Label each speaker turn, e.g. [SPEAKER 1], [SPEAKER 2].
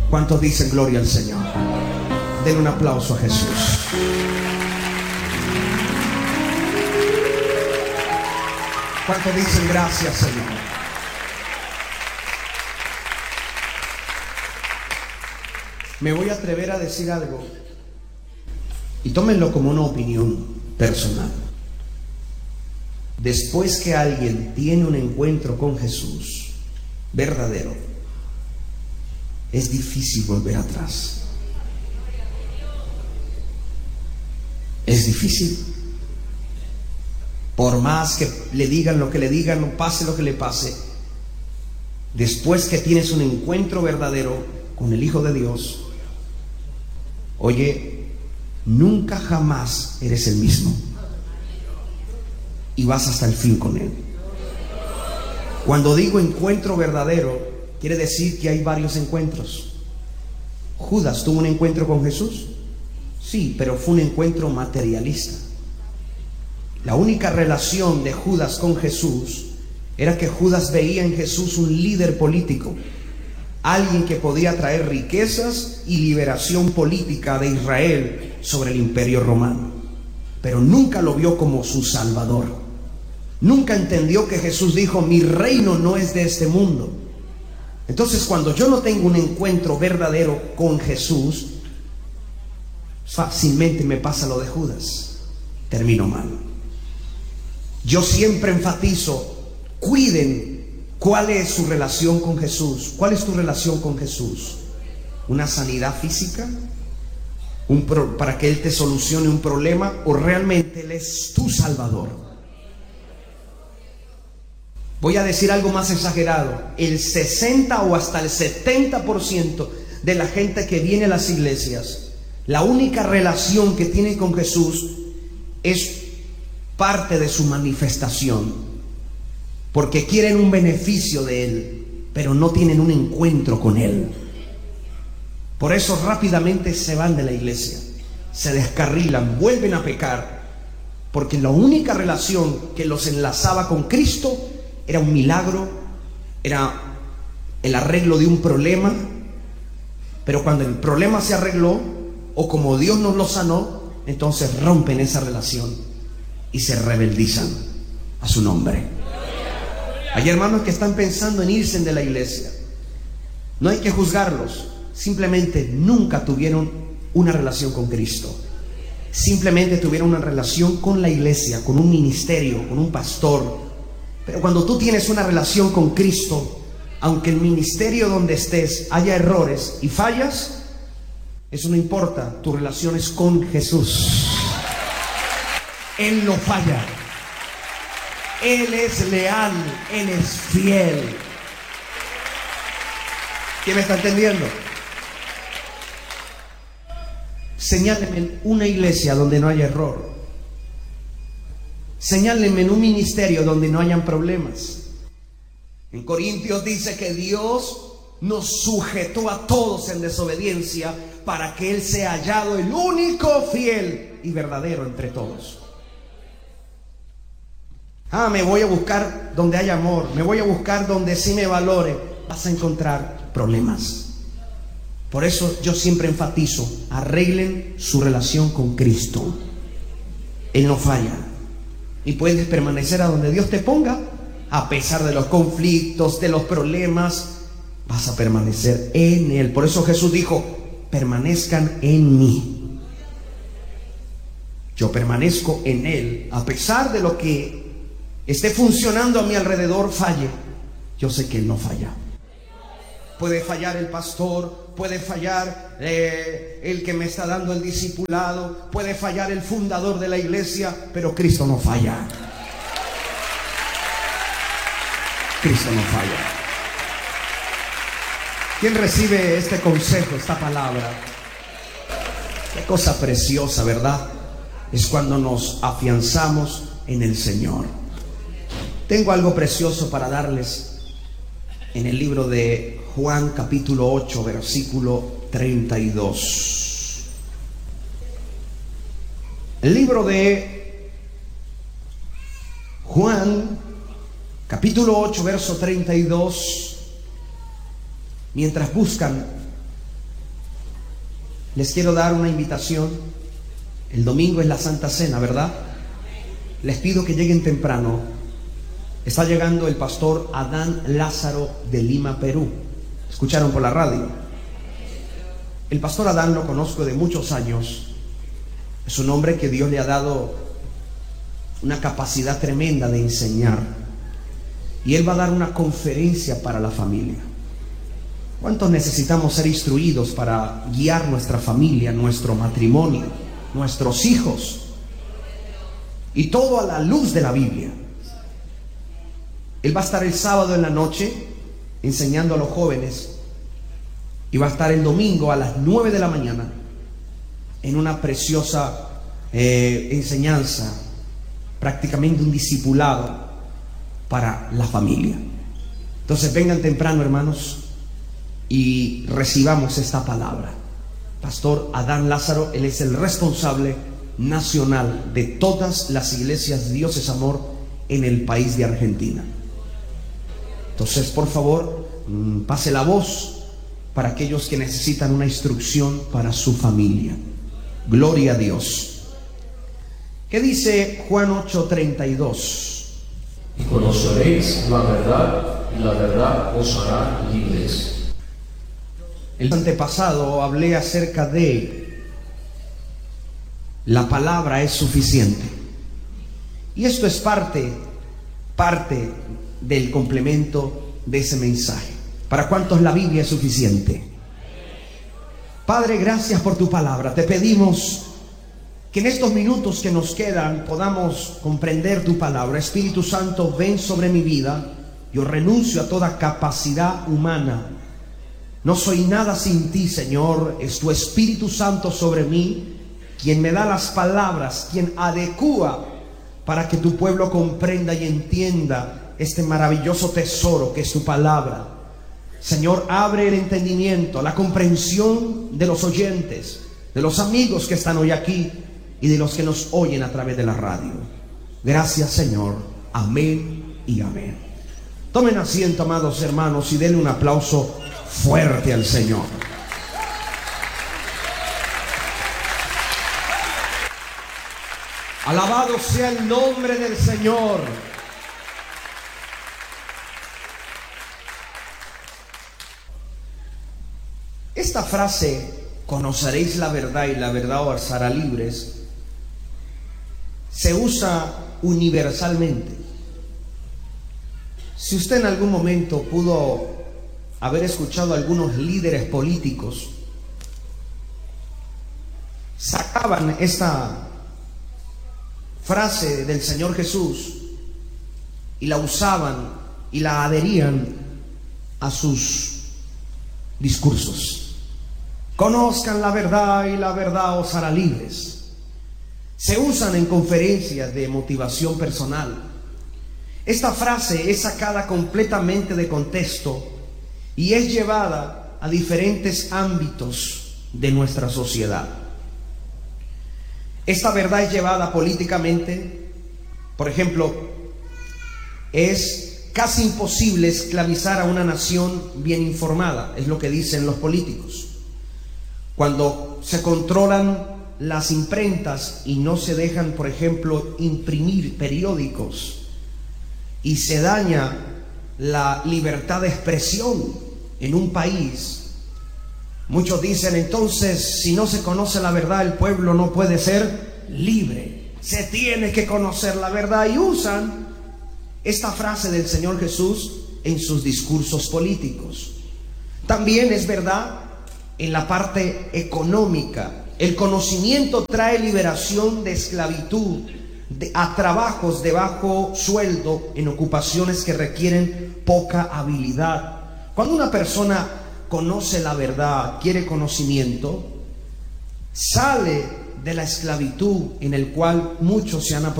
[SPEAKER 1] ¿Cuántos dicen gloria al Señor? Den un aplauso a Jesús. ¿Cuántos dicen gracias, Señor? Me voy a atrever a decir algo y tómenlo como una opinión personal. Después que alguien tiene un encuentro con Jesús verdadero, es difícil volver atrás. Es difícil. Por más que le digan lo que le digan, o pase lo que le pase, después que tienes un encuentro verdadero con el Hijo de Dios, oye, nunca jamás eres el mismo. Y vas hasta el fin con Él. Cuando digo encuentro verdadero, quiere decir que hay varios encuentros. ¿Judas tuvo un encuentro con Jesús? Sí, pero fue un encuentro materialista. La única relación de Judas con Jesús era que Judas veía en Jesús un líder político, alguien que podía traer riquezas y liberación política de Israel sobre el imperio romano, pero nunca lo vio como su salvador. Nunca entendió que Jesús dijo: mi reino no es de este mundo. Entonces, cuando yo no tengo un encuentro verdadero con Jesús, fácilmente me pasa lo de Judas, termino mal. Yo siempre enfatizo: cuiden cuál es su relación con Jesús. ¿Cuál es tu relación con Jesús? ¿Una sanidad física? ¿Para que Él te solucione un problema? ¿O realmente Él es tu Salvador? Voy a decir algo más exagerado. El 60 o hasta el 70% de la gente que viene a las iglesias, la única relación que tienen con Jesús es parte de su manifestación, porque quieren un beneficio de Él, pero no tienen un encuentro con Él. Por eso rápidamente se van de la iglesia, se descarrilan, vuelven a pecar, porque la única relación que los enlazaba con Cristo era un milagro, era el arreglo de un problema. Pero cuando el problema se arregló, o como Dios nos lo sanó, entonces rompen esa relación y se rebeldizan a su nombre. Hay hermanos que están pensando en irse de la iglesia. No hay que juzgarlos. Simplemente nunca tuvieron una relación con Cristo. Simplemente tuvieron una relación con la iglesia, con un ministerio, con un pastor. Pero cuando tú tienes una relación con Cristo, aunque el ministerio donde estés haya errores y fallas, eso no importa. Tu relación es con Jesús. Él no falla. Él es leal. Él es fiel. ¿Quién me está entendiendo? Señálenme una iglesia donde no haya error. Señálenme en un ministerio donde no hayan problemas. En Corintios dice que Dios nos sujetó a todos en desobediencia para que Él sea hallado el único fiel y verdadero entre todos. Me voy a buscar donde haya amor, me voy a buscar donde sí me valore. Vas a encontrar problemas. Por eso yo siempre enfatizo: arreglen su relación con Cristo. Él no falla. Y puedes permanecer a donde Dios te ponga, a pesar de los conflictos, de los problemas. Vas a permanecer en Él. Por eso Jesús dijo: permanezcan en mí. Yo permanezco en Él. A pesar de lo que esté funcionando a mi alrededor falle, yo sé que Él no falla. Puede fallar el pastor, puede fallar el que me está dando el discipulado, puede fallar el fundador de la iglesia, pero Cristo no falla. Cristo no falla. ¿Quién recibe este consejo, esta palabra? Qué cosa preciosa, ¿verdad? Es cuando nos afianzamos en el Señor. Tengo algo precioso para darles en el libro de Juan capítulo 8, versículo 32. El libro de Juan capítulo 8, verso 32. Mientras buscan, Les quiero dar una invitación. El domingo es la Santa Cena, ¿verdad? Les pido que lleguen temprano. Está llegando el pastor Adán Lázaro de Lima, Perú. ¿Escucharon por la radio? El pastor Adán lo conozco de muchos años. Es un hombre que Dios le ha dado una capacidad tremenda de enseñar. Y él va a dar una conferencia para la familia. ¿Cuántos necesitamos ser instruidos para guiar nuestra familia, nuestro matrimonio, nuestros hijos? Y todo a la luz de la Biblia. Él va a estar el sábado en la noche enseñando a los jóvenes. Y va a estar el domingo a las 9 de la mañana en una preciosa enseñanza, prácticamente un discipulado para la familia. Entonces vengan temprano, hermanos, y recibamos esta palabra. Pastor Adán Lázaro, él es el responsable nacional de todas las iglesias Dios es Amor en el país de Argentina. Entonces, por favor, pase la voz para aquellos que necesitan una instrucción para su familia. Gloria a Dios. ¿Qué dice Juan 8:32?
[SPEAKER 2] Y conoceréis la verdad, y la verdad os hará libres.
[SPEAKER 1] El antepasado hablé acerca de la palabra es suficiente. Y esto es parte del complemento de ese mensaje. ¿Para cuántos la Biblia es suficiente? Padre, gracias por tu palabra. Te pedimos que en estos minutos que nos quedan podamos comprender tu palabra. Espíritu Santo, ven sobre mi vida. Yo renuncio a toda capacidad humana. No soy nada sin ti, Señor. Es tu Espíritu Santo sobre mí, quien me da las palabras, quien adecúa para que tu pueblo comprenda y entienda este maravilloso tesoro que es tu palabra. Señor, abre el entendimiento, la comprensión de los oyentes, de los amigos que están hoy aquí y de los que nos oyen a través de la radio. Gracias, Señor. Amén y amén. Tomen asiento, amados hermanos, y denle un aplauso fuerte al Señor. Alabado sea el nombre del Señor. Esta frase, conoceréis la verdad y la verdad os hará libres, se usa universalmente. Si usted en algún momento pudo haber escuchado a algunos líderes políticos, sacaban esta frase del Señor Jesús y la usaban y la adherían a sus discursos. Conozcan la verdad y la verdad os hará libres. Se usan en conferencias de motivación personal. Esta frase es sacada completamente de contexto y es llevada a diferentes ámbitos de nuestra sociedad. Esta verdad es llevada políticamente. Por ejemplo, es casi imposible esclavizar a una nación bien informada, es lo que dicen los políticos. Cuando se controlan las imprentas y no se dejan, por ejemplo, imprimir periódicos, y se daña la libertad de expresión en un país, muchos dicen: entonces, si no se conoce la verdad, el pueblo no puede ser libre. Se tiene que conocer la verdad, y usan esta frase del Señor Jesús en sus discursos políticos. También es verdad en la parte económica. El conocimiento trae liberación de esclavitud, a trabajos de bajo sueldo, en ocupaciones que requieren poca habilidad. Cuando una persona conoce la verdad, quiere conocimiento, sale de la esclavitud en el cual muchos se han